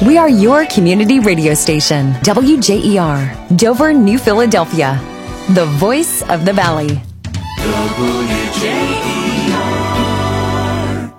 We are your community radio station, WJER, Dover, New Philadelphia, the voice of the Valley. WJER.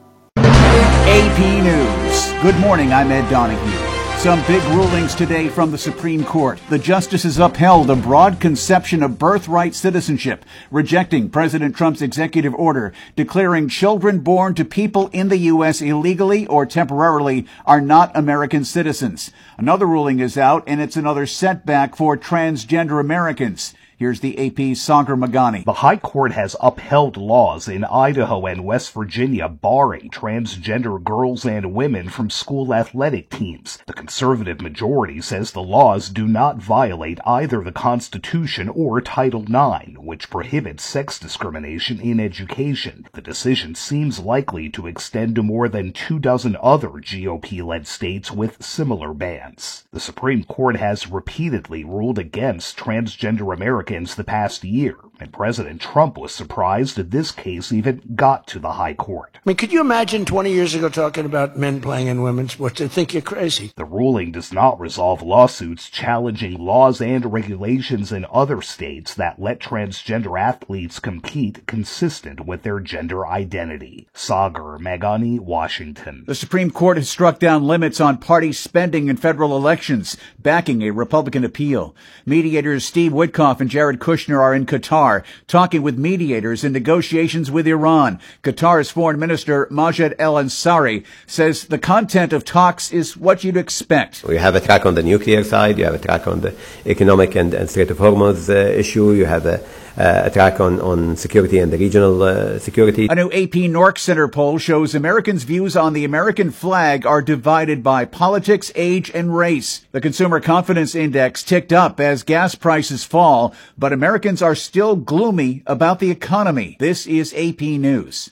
AP News. Good morning, I'm Ed Donahue. Some big rulings today from the Supreme Court. The justices upheld a broad conception of birthright citizenship, rejecting President Trump's executive order declaring children born to people in the U.S. illegally or temporarily are not American citizens. Another ruling is out, and it's another setback for transgender Americans. Here's the AP's Sagar Magani. The High Court has upheld laws in Idaho and West Virginia barring transgender girls and women from school athletic teams. The conservative majority says the laws do not violate either the Constitution or Title IX, which prohibits sex discrimination in education. The decision seems likely to extend to more than 24 other GOP-led states with similar bans. The Supreme Court has repeatedly ruled against transgender Americans the past year, and President Trump was surprised that this case even got to the High Court. I mean, could you imagine 20 years ago talking about men playing in women's sports? They'd think you're crazy. The ruling does not resolve lawsuits challenging laws and regulations in other states that let transgender athletes compete consistent with their gender identity. Sagar Magani, Washington. The Supreme Court has struck down limits on party spending in federal elections, backing a Republican appeal. Mediators Steve Witkoff and Jared Kushner are in Qatar, talking with mediators in negotiations with Iran. Qatar's Foreign Minister Majed El Ansari says the content of talks is what you'd expect. You have a track on the nuclear side, you have a track on the economic and Strait of Hormuz issue, you have a track on security and the regional security. A new AP Nork Center poll shows Americans' views on the American flag are divided by politics, age, and race. The Consumer Confidence Index ticked up as gas prices fall, but Americans are still gloomy about the economy. This is AP News.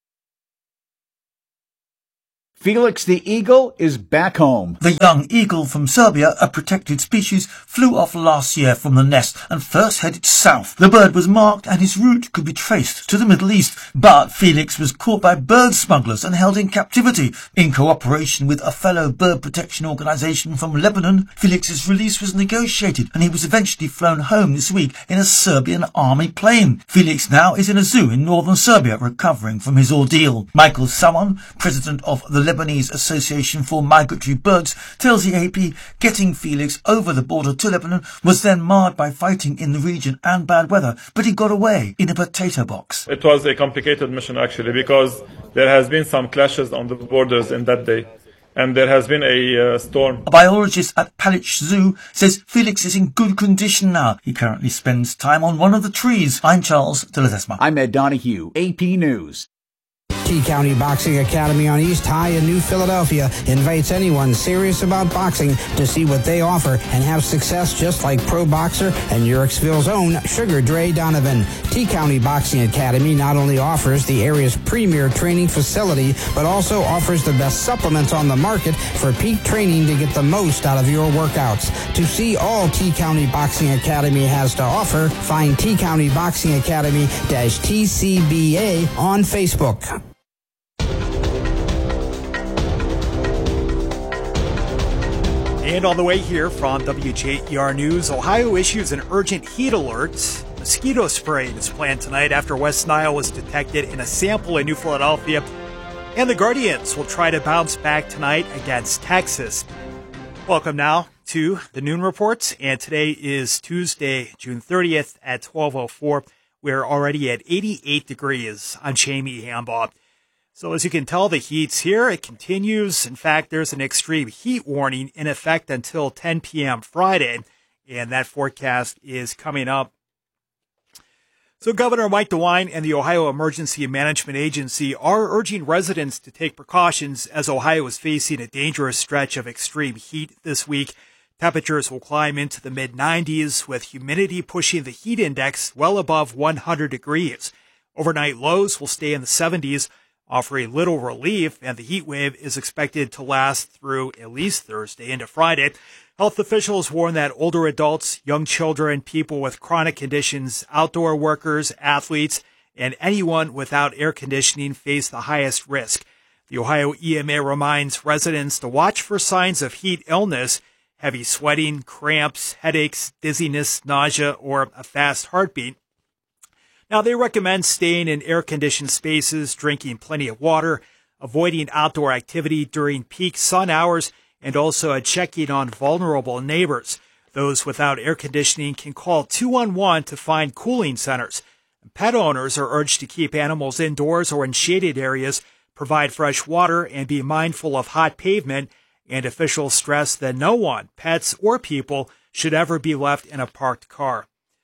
Felix the eagle is back home. The young eagle from Serbia, a protected species, flew off last year from the nest and first headed south. The bird was marked and his route could be traced to the Middle East, but Felix was caught by bird smugglers and held in captivity. In cooperation with a fellow bird protection organisation from Lebanon, Felix's release was negotiated and he was eventually flown home this week in a Serbian army plane. Felix now is in a zoo in northern Serbia recovering from his ordeal. Michael Salmon, president of the Lebanese Association for Migratory Birds, tells the AP getting Felix over the border to Lebanon was then marred by fighting in the region and bad weather, but he got away in a potato box. It was a complicated mission actually, because there has been some clashes on the borders in that day, and there has been a storm. A biologist at Palich Zoo says Felix is in good condition now. He currently spends time on one of the trees. I'm Charles de Ledesma. I'm Ed Donahue, AP News. T-County Boxing Academy on East High in New Philadelphia invites anyone serious about boxing to see what they offer and have success just like pro boxer and Yurksville's own Sugar Dre Donovan. T-County Boxing Academy not only offers the area's premier training facility, but also offers the best supplements on the market for peak training to get the most out of your workouts. To see all T-County Boxing Academy has to offer, find T-County Boxing Academy-TCBA on Facebook. And on the way here from WJER News, Ohio issues an urgent heat alert. Mosquito spraying is planned tonight after West Nile was detected in a sample in New Philadelphia. And the Guardians will try to bounce back tonight against Texas. Welcome now to the Noon Reports. And today is Tuesday, June 30th at 12:04. We're already at 88 degrees. I'm Jamie Hambaugh. So as you can tell, the heat's here. It continues. In fact, there's an extreme heat warning in effect until 10 p.m. Friday, and that forecast is coming up. So Governor Mike DeWine and the Ohio Emergency Management Agency are urging residents to take precautions as Ohio is facing a dangerous stretch of extreme heat this week. Temperatures will climb into the mid-90s, with humidity pushing the heat index well above 100 degrees. Overnight lows will stay in the 70s. Offering little relief, and the heat wave is expected to last through at least Thursday into Friday. Health officials warn that older adults, young children, people with chronic conditions, outdoor workers, athletes, and anyone without air conditioning face the highest risk. The Ohio EMA reminds residents to watch for signs of heat illness, heavy sweating, cramps, headaches, dizziness, nausea, or a fast heartbeat. Now, they recommend staying in air-conditioned spaces, drinking plenty of water, avoiding outdoor activity during peak sun hours, and also checking on vulnerable neighbors. Those without air conditioning can call 211 to find cooling centers. Pet owners are urged to keep animals indoors or in shaded areas, provide fresh water, and be mindful of hot pavement. And officials stress that no one, pets or people, should ever be left in a parked car.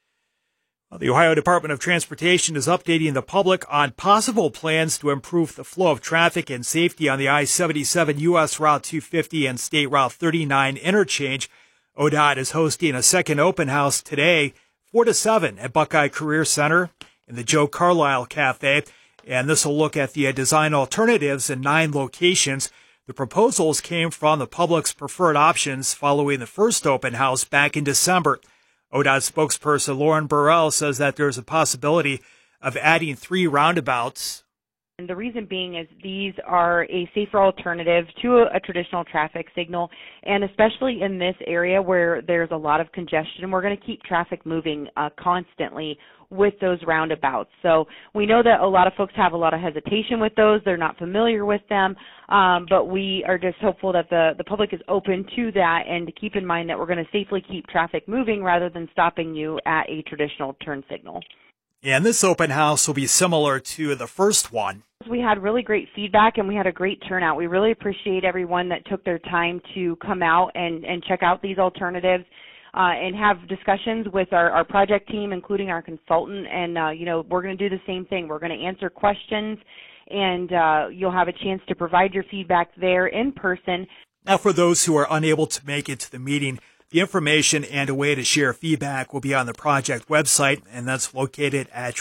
The Ohio Department of Transportation is updating the public on possible plans to improve the flow of traffic and safety on the I-77 U.S. Route 250 and State Route 39 interchange. ODOT is hosting a second open house today, 4 to 7 at Buckeye Career Center in the Joe Carlisle Cafe. And this will look at the design alternatives in 9 locations. The proposals came from the public's preferred options following the first open house back in December. ODOT spokesperson Lauren Burrell says that there's a possibility of adding 3 roundabouts. And the reason being is these are a safer alternative to a traditional traffic signal, and especially in this area where there's a lot of congestion, we're going to keep traffic moving constantly with those roundabouts. So we know that a lot of folks have a lot of hesitation with those. They're not familiar with them, but we are just hopeful that the public is open to that, and to keep in mind that we're going to safely keep traffic moving rather than stopping you at a traditional turn signal. And this open house will be similar to the first one. We had really great feedback and we had a great turnout. We really appreciate everyone that took their time to come out and check out these alternatives and have discussions with our project team, including our consultant. And, we're going to do the same thing. We're going to answer questions, and you'll have a chance to provide your feedback there in person. Now, for those who are unable to make it to the meeting, the information and a way to share feedback will be on the project website, and that's located at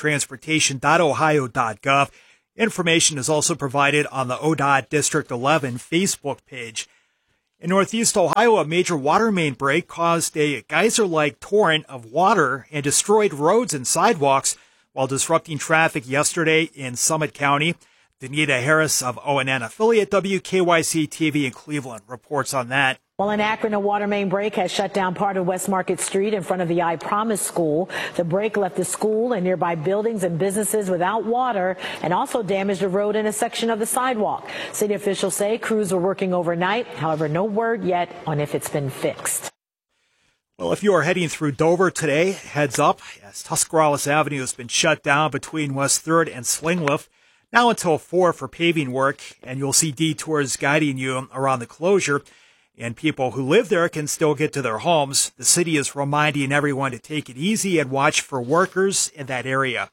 transportation.ohio.gov. Information is also provided on the ODOT District 11 Facebook page. In Northeast Ohio, a major water main break caused a geyser-like torrent of water and destroyed roads and sidewalks while disrupting traffic yesterday in Summit County. Danita Harris of ONN affiliate WKYC-TV in Cleveland reports on that. Well, in Akron, a water main break has shut down part of West Market Street in front of the I Promise School. The break left the school and nearby buildings and businesses without water and also damaged a road and a section of the sidewalk. City officials say crews were working overnight. However, no word yet on if it's been fixed. Well, if you are heading through Dover today, heads up, as Tuscarawas Avenue has been shut down between West 3rd and Slingliff now until 4 for paving work, and you'll see detours guiding you around the closure. And people who live there can still get to their homes. The city is reminding everyone to take it easy and watch for workers in that area.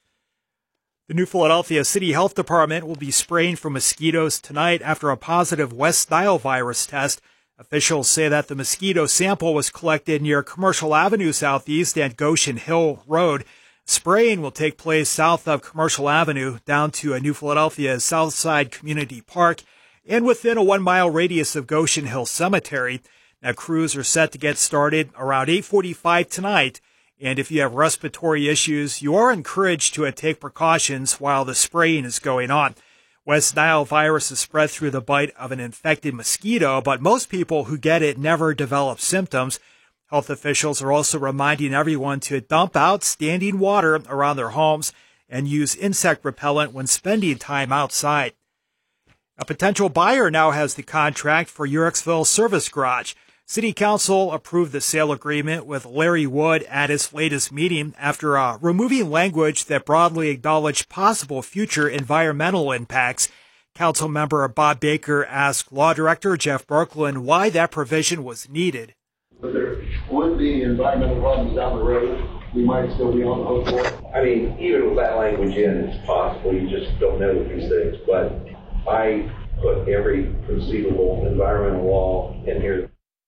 The New Philadelphia City Health Department will be spraying for mosquitoes tonight after a positive West Nile virus test. Officials say that the mosquito sample was collected near Commercial Avenue Southeast and Goshen Hill Road. Spraying will take place south of Commercial Avenue down to New Philadelphia's Southside Community Park and within a 1-mile radius of Goshen Hill Cemetery. Now, crews are set to get started around 8:45 tonight, and if you have respiratory issues, you are encouraged to take precautions while the spraying is going on. West Nile virus is spread through the bite of an infected mosquito, but most people who get it never develop symptoms. Health officials are also reminding everyone to dump out standing water around their homes and use insect repellent when spending time outside. A potential buyer now has the contract for Uhrichsville Service Garage. City Council approved the sale agreement with Larry Wood at its latest meeting after removing language that broadly acknowledged possible future environmental impacts. Council member Bob Baker asked Law Director Jeff Berkland why that provision was needed. But there would be environmental problems down the road. We might still be on the hook for. I mean, even with that language in, it's possible. You just don't know these things. But I put every conceivable environmental law in here.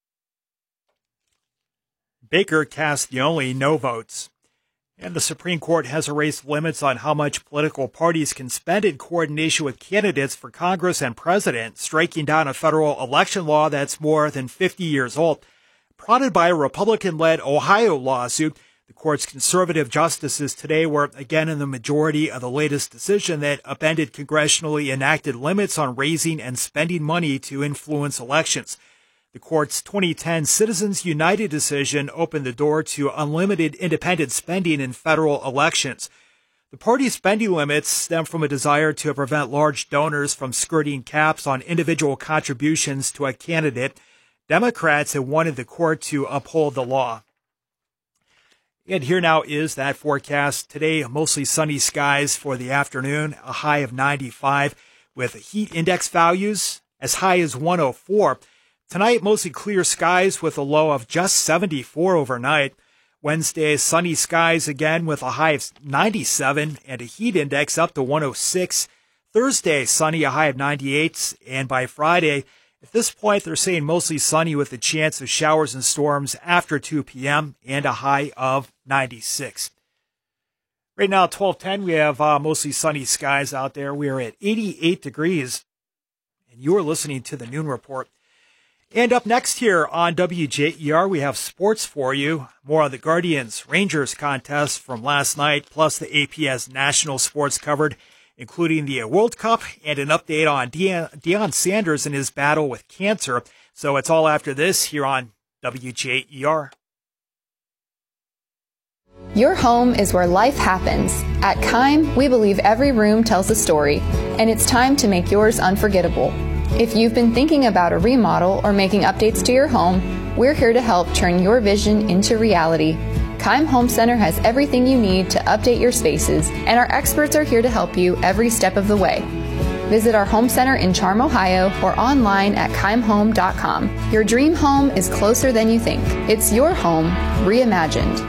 Baker cast the only no votes. And the Supreme Court has erased limits on how much political parties can spend in coordination with candidates for Congress and president, striking down a federal election law that's more than 50 years old. Prodded by a Republican-led Ohio lawsuit, The court's conservative justices today were again in the majority of the latest decision that upended congressionally enacted limits on raising and spending money to influence elections. The court's 2010 Citizens United decision opened the door to unlimited independent spending in federal elections. The party's spending limits stem from a desire to prevent large donors from skirting caps on individual contributions to a candidate. Democrats have wanted the court to uphold the law. And here now is that forecast. Today, mostly sunny skies for the afternoon, a high of 95 with heat index values as high as 104. Tonight, mostly clear skies with a low of just 74 overnight. Wednesday, sunny skies again with a high of 97 and a heat index up to 106. Thursday, sunny, a high of 98. And by Friday, at this point, they're saying mostly sunny with a chance of showers and storms after 2 p.m. and a high of 96. Right now, 12:10, we have mostly sunny skies out there. We are at 88 degrees, and you are listening to the Noon Report. And up next here on WJER, we have sports for you. More on the Guardians-Rangers contest from last night, plus the APS national sports covered, including the World Cup and an update on Deion Sanders and his battle with cancer. So it's all after this here on WJER. Your home is where life happens. At Keim, we believe every room tells a story, and it's time to make yours unforgettable. If you've been thinking about a remodel or making updates to your home, we're here to help turn your vision into reality. Keim Home Center has everything you need to update your spaces, and our experts are here to help you every step of the way. Visit our home center in Charm, Ohio, or online at keimhome.com. Your dream home is closer than you think. It's your home reimagined.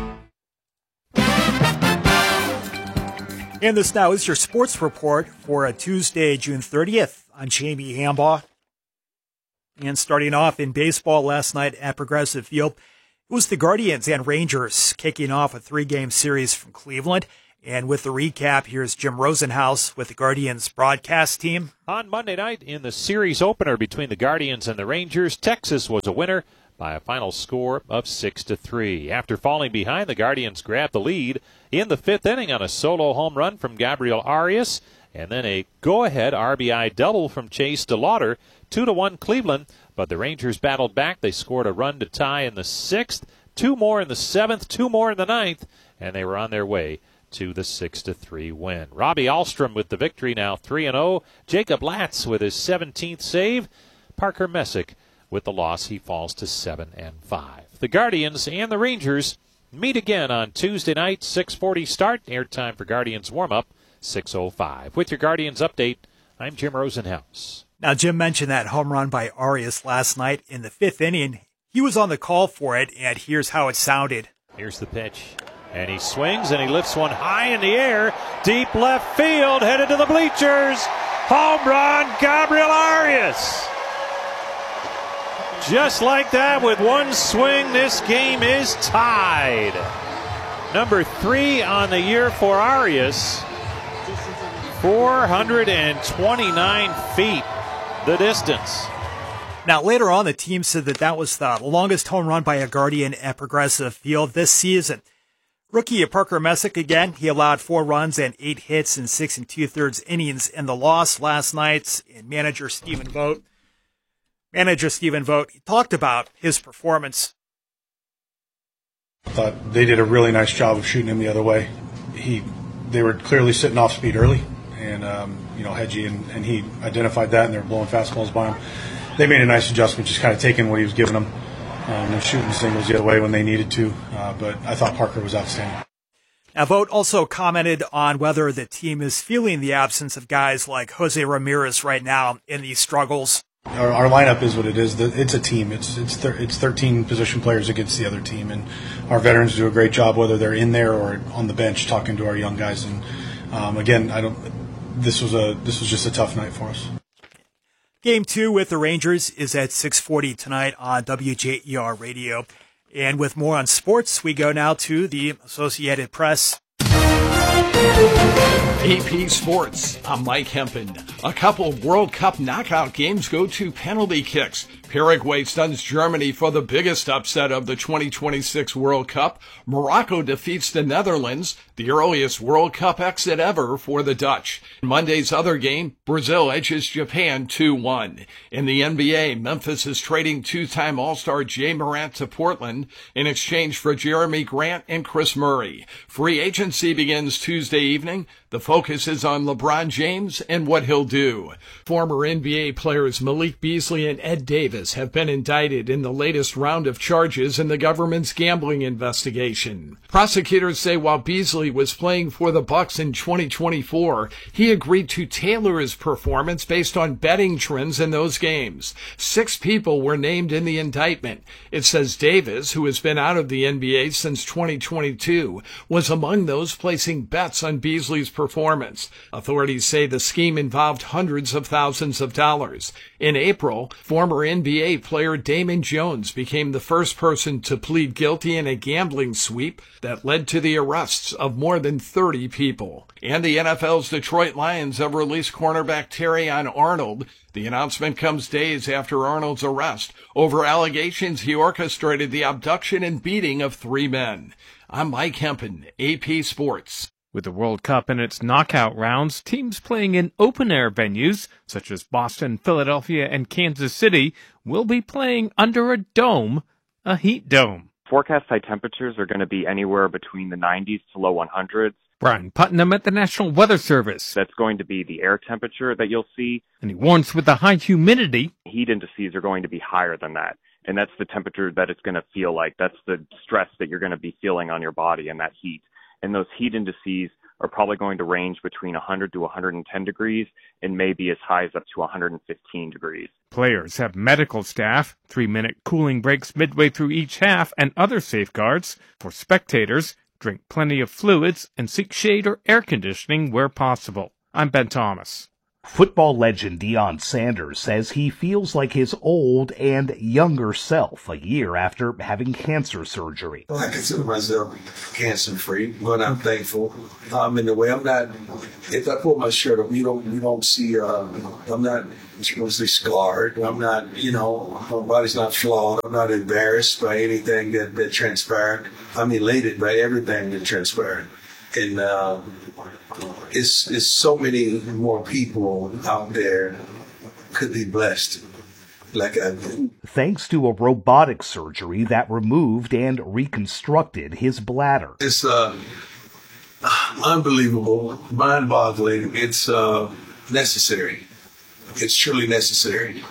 And this now is your sports report for a Tuesday, June 30th. I'm Jamie Hambaugh. And starting off in baseball last night at Progressive Field, it was the Guardians and Rangers kicking off a 3-game series from Cleveland. And with the recap, here's Jim Rosenhaus with the Guardians broadcast team. On Monday night in the series opener between the Guardians and the Rangers, Texas was a winner by a final score of 6-3. After falling behind, the Guardians grabbed the lead in the 5th inning on a solo home run from Gabriel Arias, and then a go-ahead RBI double from Chase DeLauder, 2-1 Cleveland. But the Rangers battled back. They scored a run to tie in the 6th, 2 more in the 7th, 2 more in the 9th, and they were on their way to the 6-3 win. Robbie Ahlstrom with the victory, now 3-0. Jacob Latz with his 17th save. Parker Messick with the loss, he falls to 7-5. The Guardians and the Rangers meet again on Tuesday night, 6:40 start. Airtime for Guardians warm-up, 6:05. With your Guardians update, I'm Jim Rosenhaus. Now, Jim mentioned that home run by Arias last night in the 5th inning. He was on the call for it, and here's how it sounded. Here's the pitch. And he swings, and he lifts one high in the air. Deep left field, headed to the bleachers. Home run, Gabriel Arias. Just like that, with one swing, this game is tied. Number 3 on the year for Arias. 429 feet, the distance. Now, later on, the team said that was the longest home run by a Guardian at Progressive Field this season. Rookie Parker Messick again. He allowed 4 runs and 8 hits in 6 2/3 innings in the loss last night. And manager Stephen Vogt talked about his performance. I thought they did a really nice job of shooting him the other way. They were clearly sitting off speed early, and Hedgie and he identified that, and they were blowing fastballs by him. They made a nice adjustment, just kind of taking what he was giving them. And shooting singles the other way when they needed to, but I thought Parker was outstanding. Now, Vogt also commented on whether the team is feeling the absence of guys like Jose Ramirez right now in these struggles. Our lineup is what it is. It's a team. It's 13 position players against the other team, and our veterans do a great job, whether they're in there or on the bench, talking to our young guys. And again, this was just a tough night for us. Game 2 with the Rangers is at 6:40 tonight on WJER Radio. And with more on sports, we go now to the Associated Press. AP Sports, I'm Mike Hempen. A couple of World Cup knockout games go to penalty kicks. Paraguay stuns Germany for the biggest upset of the 2026 World Cup. Morocco defeats the Netherlands, the earliest World Cup exit ever for the Dutch. Monday's other game, Brazil edges Japan 2-1. In the NBA, Memphis is trading two-time All-Star Jay Morant to Portland in exchange for Jeremy Grant and Chris Murray. Free agency begins Tuesday evening. The focus is on LeBron James and what he'll do. Former NBA players Malik Beasley and Ed Davis have been indicted in the latest round of charges in the government's gambling investigation. Prosecutors say while Beasley was playing for the Bucks in 2024, he agreed to tailor his performance based on betting trends in those games. 6 people were named in the indictment. It says Davis, who has been out of the NBA since 2022, was among those placing bets on Beasley's performance. Authorities say the scheme involved hundreds of thousands of dollars. In April, former NBA player Damon Jones became the first person to plead guilty in a gambling sweep that led to the arrests of more than 30 people. And the NFL's Detroit Lions have released cornerback Terrion Arnold. The announcement comes days after Arnold's arrest over allegations he orchestrated the abduction and beating of 3 men. I'm Mike Hempen, AP Sports. With the World Cup in its knockout rounds, teams playing in open-air venues, such as Boston, Philadelphia, and Kansas City, will be playing under a dome, a heat dome. Forecast high temperatures are going to be anywhere between the 90s to low 100s. Brian Putnam at the National Weather Service. That's going to be the air temperature that you'll see. And he warns with the high humidity, heat indices are going to be higher than that. And that's the temperature that it's going to feel like. That's the stress that you're going to be feeling on your body and that heat. And those heat indices are probably going to range between 100 to 110 degrees and maybe as high as up to 115 degrees. Players have medical staff, 3-minute cooling breaks midway through each half, and other safeguards. For spectators, drink plenty of fluids and seek shade or air conditioning where possible. I'm Ben Thomas. Football legend Deion Sanders says he feels like his old and younger self a year after having cancer surgery. Well, I consider myself cancer-free, but I'm thankful. In the way I'm not, if I pull my shirt up, you don't see, I'm not mostly scarred. I'm not, my body's not flawed. I'm not embarrassed by anything that transpired. I'm elated by everything that transpired. And it's so many more people out there could be blessed like I've been. Thanks to a robotic surgery that removed and reconstructed his bladder. It's unbelievable, mind-boggling. It's necessary. It's truly necessary.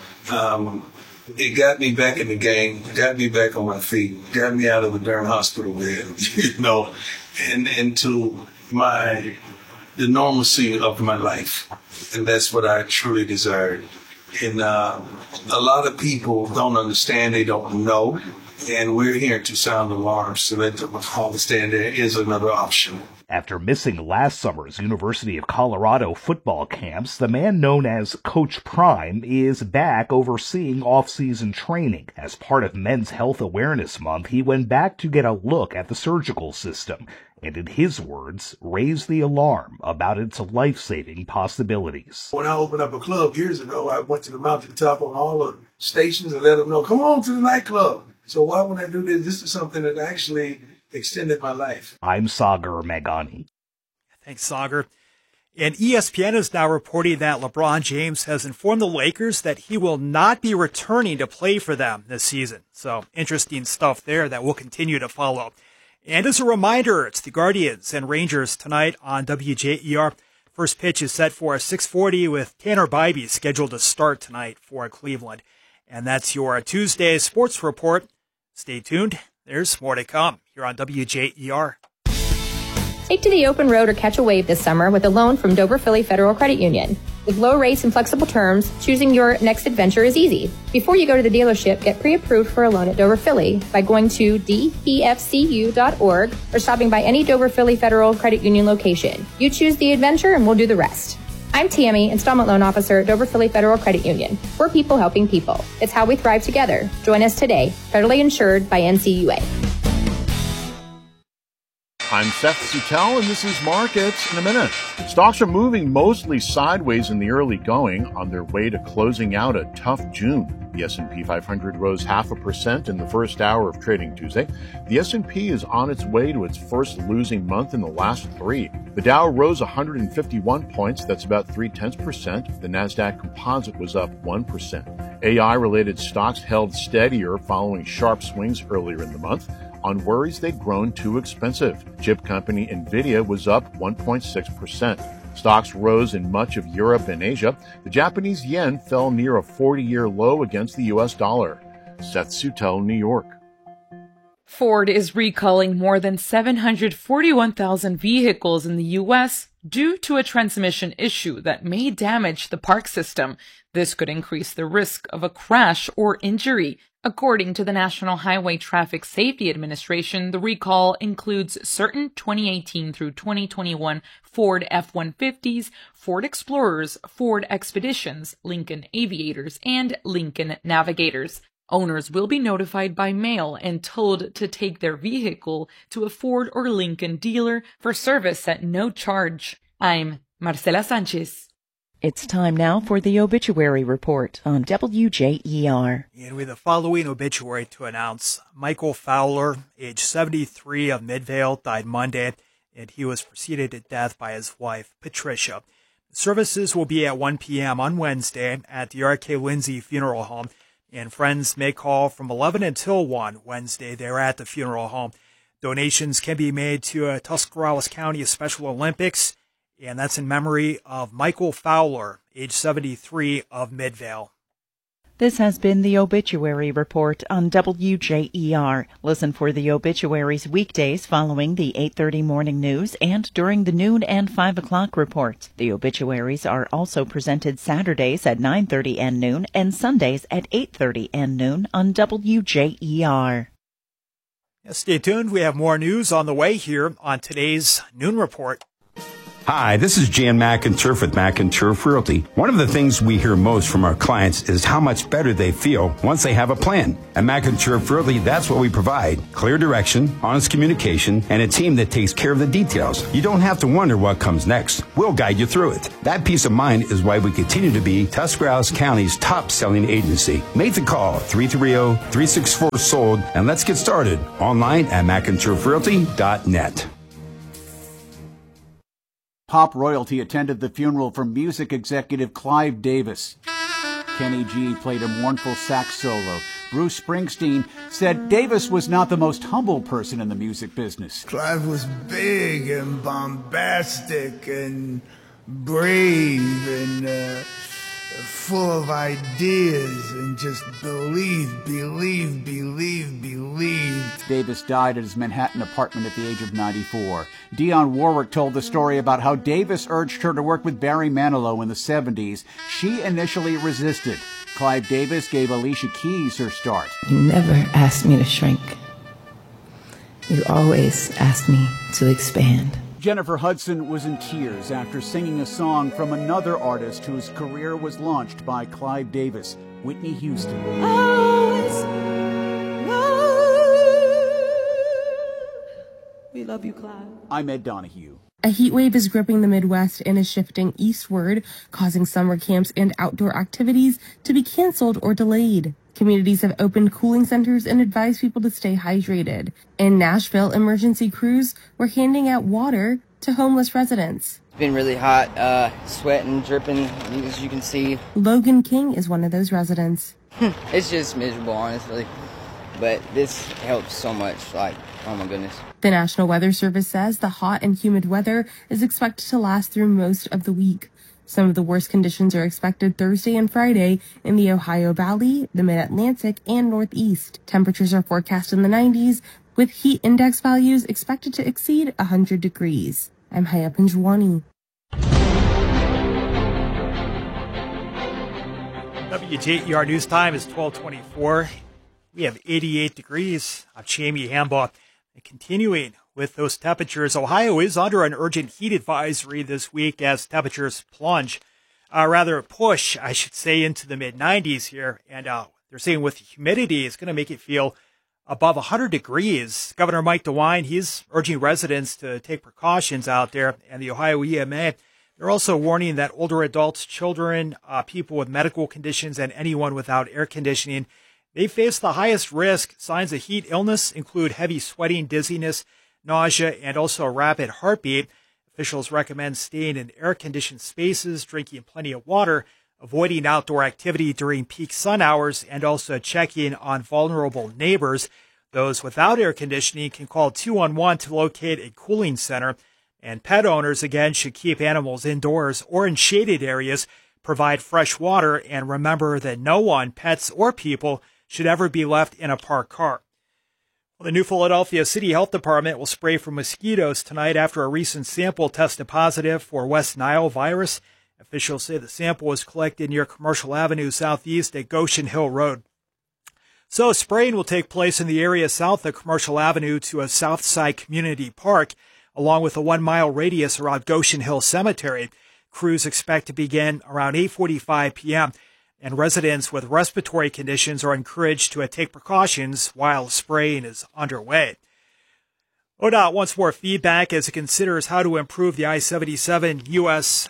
It got me back in the game, got me back on my feet, got me out of the darn hospital bed, and into the normalcy of my life. And that's what I truly desired. And a lot of people don't understand, they don't know. And we're here to sound alarms so that them understand there is another option. After missing last summer's University of Colorado football camps, the man known as Coach Prime is back overseeing off-season training. As part of Men's Health Awareness Month, he went back to get a look at the surgical system, and in his words, raised the alarm about its life-saving possibilities. When I opened up a club years ago, I went to the mountaintop on all the stations and let them know, come on to the nightclub. So why would I do this? This is something that actually extended my life. I'm Sagar Meghani. Thanks, Sagar. And ESPN is now reporting that LeBron James has informed the Lakers that he will not be returning to play for them this season. So interesting stuff there that we'll continue to follow. And as a reminder, it's the Guardians and Rangers tonight on WJER. First pitch is set for 6:40 with Tanner Bybee scheduled to start tonight for Cleveland. And that's your Tuesday sports report. Stay tuned. There's more to come here on WJER. Take to the open road or catch a wave this summer with a loan from Dover Philly Federal Credit Union. With low rates and flexible terms, choosing your next adventure is easy. Before you go to the dealership, get pre-approved for a loan at Dover Philly by going to dpfcu.org or stopping by any Dover Philly Federal Credit Union location. You choose the adventure and we'll do the rest. I'm Tammy, Installment Loan Officer at Dover Philly Federal Credit Union. We're people helping people. It's how we thrive together. Join us today. Federally insured by NCUA. I'm Seth Suttel, and this is Markets in a Minute. Stocks are moving mostly sideways in the early going on their way to closing out a tough June. The S&P 500 rose 0.5% in the first hour of trading Tuesday. The S&P is on its way to its first losing month in the last 3. The Dow rose 151 points, that's about 0.3%. The Nasdaq Composite was up 1%. AI-related stocks held steadier following sharp swings earlier in the month on worries they'd grown too expensive. Chip company Nvidia was up 1.6%. Stocks rose in much of Europe and Asia. The Japanese yen fell near a 40-year low against the U.S. dollar. Seth Suttel, New York. Ford is recalling more than 741,000 vehicles in the U.S. due to a transmission issue that may damage the park system. This could increase the risk of a crash or injury. According to the National Highway Traffic Safety Administration, the recall includes certain 2018 through 2021 Ford F-150s, Ford Explorers, Ford Expeditions, Lincoln Aviators, and Lincoln Navigators. Owners will be notified by mail and told to take their vehicle to a Ford or Lincoln dealer for service at no charge. I'm Marcela Sanchez. It's time now for the obituary report on WJER. And we have the following obituary to announce. Michael Fowler, age 73 of Midvale, died Monday, and he was preceded to death by his wife, Patricia. Services will be at 1 p.m. on Wednesday at the R.K. Lindsay Funeral Home, and friends may call from 11 until 1 Wednesday. They're at the funeral home. Donations can be made to Tuscarawas County Special Olympics, and that's in memory of Michael Fowler, age 73 of Midvale. This has been the obituary report on WJER. Listen for the obituaries weekdays following the 8:30 morning news and during the noon and 5 o'clock reports. The obituaries are also presented Saturdays at 9:30 and noon and Sundays at 8:30 and noon on WJER. Stay tuned. We have more news on the way here on today's Noon Report. Hi, this is Jan McInturf with McInturf Realty. One of the things we hear most from our clients is how much better they feel once they have a plan. At McInturf Realty, that's what we provide. Clear direction, honest communication, and a team that takes care of the details. You don't have to wonder what comes next. We'll guide you through it. That peace of mind is why we continue to be Tuscarawas County's top-selling agency. Make the call, 330-364-SOLD, and let's get started. Online at McInturfRealty.net. Pop royalty attended the funeral for music executive Clive Davis. Kenny G played a mournful sax solo. Bruce Springsteen said Davis was not the most humble person in the music business. Clive was big and bombastic and brave and full of ideas and just believed. Davis died at his Manhattan apartment at the age of 94. Dionne Warwick told the story about how Davis urged her to work with Barry Manilow in the 70s. She initially resisted. Clive Davis gave Alicia Keys her start. You never asked me to shrink. You always asked me to expand. Jennifer Hudson was in tears after singing a song from another artist whose career was launched by Clive Davis, Whitney Houston. We love you, Clive. I'm Ed Donahue. A heat wave is gripping the Midwest and is shifting eastward, causing summer camps and outdoor activities to be canceled or delayed. Communities have opened cooling centers and advised people to stay hydrated. In Nashville, emergency crews were handing out water to homeless residents. It's been really hot, sweating, dripping, as you can see. Logan King is one of those residents. It's just miserable, honestly. But this helps so much, oh my goodness. The National Weather Service says the hot and humid weather is expected to last through most of the week. Some of the worst conditions are expected Thursday and Friday in the Ohio Valley, the Mid-Atlantic, and Northeast. Temperatures are forecast in the 90s, with heat index values expected to exceed 100 degrees. I'm Haya Panjwani. WJER News Time is 12:24. We have 88 degrees. I'm Jamie Hambaugh. And continuing with those temperatures, Ohio is under an urgent heat advisory this week as temperatures push, I should say, into the mid-90s here. And they're saying with the humidity, it's going to make it feel above 100 degrees. Governor Mike DeWine, he's urging residents to take precautions out there, and the Ohio EMA, they're also warning that older adults, children, people with medical conditions, and anyone without air conditioning, they face the highest risk. Signs of heat illness include heavy sweating, dizziness, nausea, and also rapid heartbeat. Officials recommend staying in air-conditioned spaces, drinking plenty of water, avoiding outdoor activity during peak sun hours, and also checking on vulnerable neighbors. Those without air conditioning can call 211 to locate a cooling center. And pet owners, again, should keep animals indoors or in shaded areas, provide fresh water, and remember that no one, pets or people, should ever be left in a parked car. Well, the New Philadelphia City Health Department will spray for mosquitoes tonight after a recent sample tested positive for West Nile virus. Officials say the sample was collected near Commercial Avenue Southeast at Goshen Hill Road. So spraying will take place in the area south of Commercial Avenue to a Southside Community Park, along with a 1 mile radius around Goshen Hill Cemetery. Crews expect to begin around 8:45 p.m., and residents with respiratory conditions are encouraged to take precautions while spraying is underway. ODOT wants more feedback as it considers how to improve the I-77 US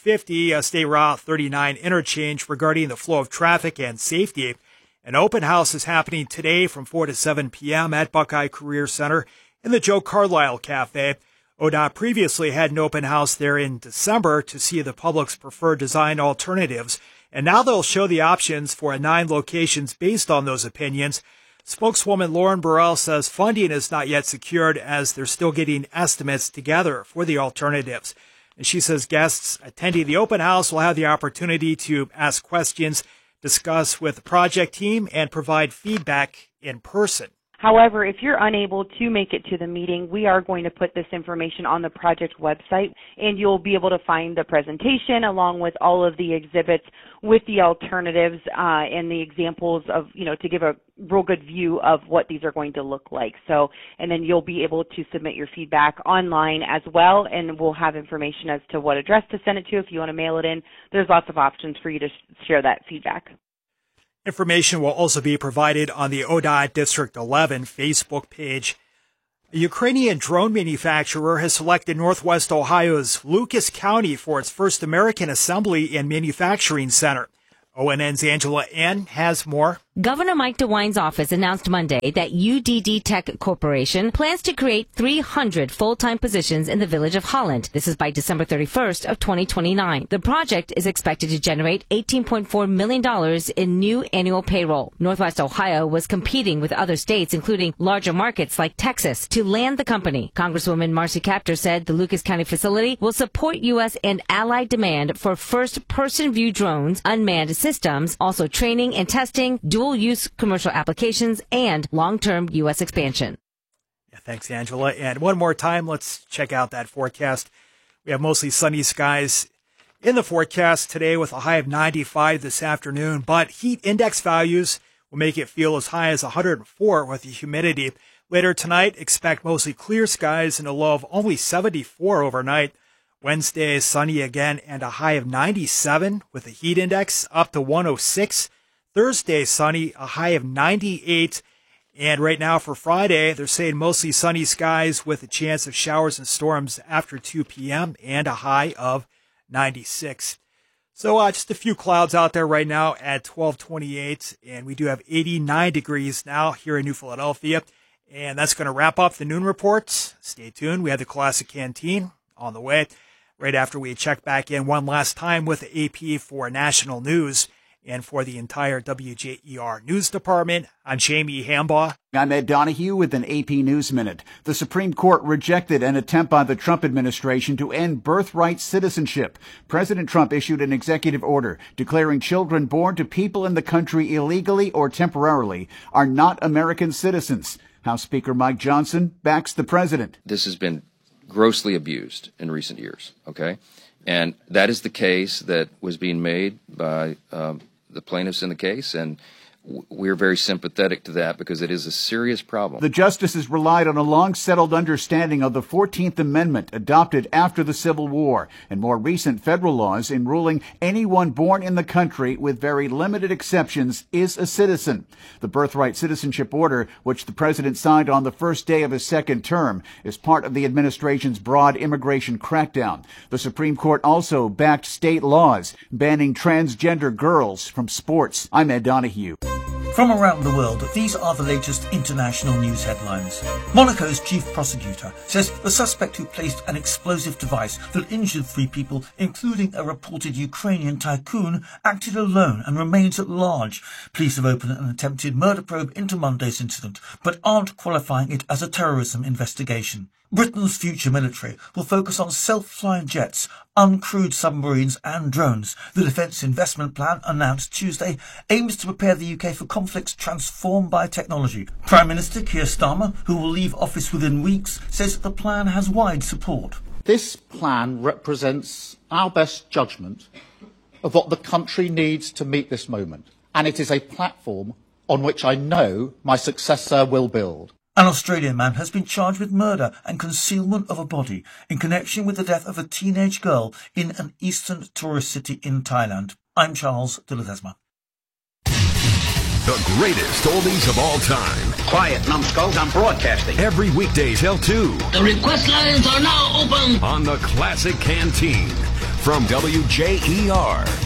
250 State Route 39 interchange regarding the flow of traffic and safety. An open house is happening today from 4 to 7 p.m. at Buckeye Career Center in the Joe Carlisle Cafe. ODOT previously had an open house there in December to see the public's preferred design alternatives, and now they'll show the options for 9 locations based on those opinions. Spokeswoman Lauren Burrell says funding is not yet secured as they're still getting estimates together for the alternatives. And she says guests attending the open house will have the opportunity to ask questions, discuss with the project team, and provide feedback in person. However, if you're unable to make it to the meeting, we are going to put this information on the project website, and you'll be able to find the presentation along with all of the exhibits with the alternatives and the examples of, to give a real good view of what these are going to look like. So, and then you'll be able to submit your feedback online as well, and we'll have information as to what address to send it to if you want to mail it in. There's lots of options for you to share that feedback. Information will also be provided on the ODOT District 11 Facebook page. A Ukrainian drone manufacturer has selected Northwest Ohio's Lucas County for its first American Assembly and Manufacturing Center. ONN's Angela Ann has more. Governor Mike DeWine's office announced Monday that UDD Tech Corporation plans to create 300 full-time positions in the village of Holland. This is by December 31st of 2029. The project is expected to generate $18.4 million in new annual payroll. Northwest Ohio was competing with other states, including larger markets like Texas, to land the company. Congresswoman Marcy Kaptur said the Lucas County facility will support U.S. and allied demand for first-person view drones, unmanned systems, also training and testing, dual-use commercial applications, and long-term U.S. expansion. Yeah, thanks, Angela. And one more time, let's check out that forecast. We have mostly sunny skies in the forecast today with a high of 95 this afternoon, but heat index values will make it feel as high as 104 with the humidity. Later tonight, expect mostly clear skies and a low of only 74 overnight. Wednesday, sunny again and a high of 97 with a heat index up to 106. Thursday, sunny, a high of 98. And right now for Friday, they're saying mostly sunny skies with a chance of showers and storms after 2 p.m. and a high of 96. So just a few clouds out there right now at 12:28, and we do have 89 degrees now here in New Philadelphia. And that's going to wrap up the noon report. Stay tuned. We have the Classic Canteen on the way right after we check back in one last time with the AP for national news. And for the entire WJER News Department, I'm Jamie Hambaugh. I'm Ed Donahue with an AP News Minute. The Supreme Court rejected an attempt by the Trump administration to end birthright citizenship. President Trump issued an executive order declaring children born to people in the country illegally or temporarily are not American citizens. House Speaker Mike Johnson backs the president. This has been grossly abused in recent years, okay? And that is the case that was being made by the plaintiffs in the case, and we're very sympathetic to that because it is a serious problem. The justices relied on a long-settled understanding of the 14th Amendment adopted after the Civil War and more recent federal laws in ruling anyone born in the country, with very limited exceptions, is a citizen. The birthright citizenship order, which the president signed on the first day of his second term, is part of the administration's broad immigration crackdown. The Supreme Court also backed state laws banning transgender girls from sports. I'm Ed Donahue. From around the world, these are the latest international news headlines. Monaco's chief prosecutor says the suspect who placed an explosive device that injured 3 people, including a reported Ukrainian tycoon, acted alone and remains at large. Police have opened an attempted murder probe into Monday's incident, but aren't qualifying it as a terrorism investigation. Britain's future military will focus on self-flying jets, uncrewed submarines and drones. The Defence Investment Plan, announced Tuesday, aims to prepare the UK for conflicts transformed by technology. Prime Minister Keir Starmer, who will leave office within weeks, says the plan has wide support. This plan represents our best judgment of what the country needs to meet this moment, and it is a platform on which I know my successor will build. An Australian man has been charged with murder and concealment of a body in connection with the death of a teenage girl in an eastern tourist city in Thailand. I'm Charles de Ledesma. The greatest oldies of all time. Quiet, numbskulls, I'm broadcasting. Every weekday till 2. The request lines are now open. On the Classic Canteen from WJER.